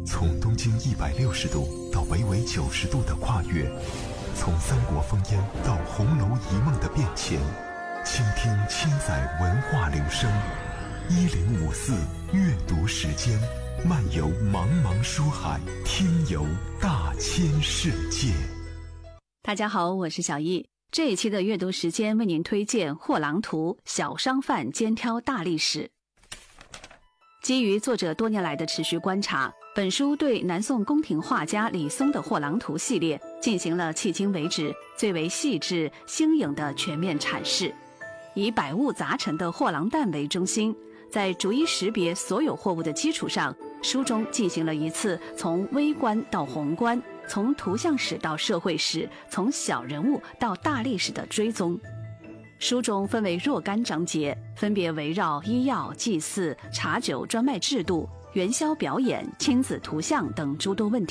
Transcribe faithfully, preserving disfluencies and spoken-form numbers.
从东经一百六十度到北纬九十度的跨越，从三国烽烟到红楼一梦的变迁，倾听千载文化流声。一零五四阅读时间，漫游茫茫书海，听游大千世界。 大家好，我是小易。这一期的阅读时间为您推荐《货郎图》，小商贩肩挑大历史。基于作者多年来的持续观察，本书对南宋宫廷画家李松的《货郎图》系列进行了迄今为止最为细致、新颖的全面阐释。以百物杂陈的货郎担为中心，在逐一识别所有货物的基础上，书中进行了一次从微观到宏观，从图像史到社会史，从小人物到大历史的追踪。书中分为若干章节，分别围绕医药、祭祀、茶酒、专卖制度、元宵表演、亲子图像等诸多问题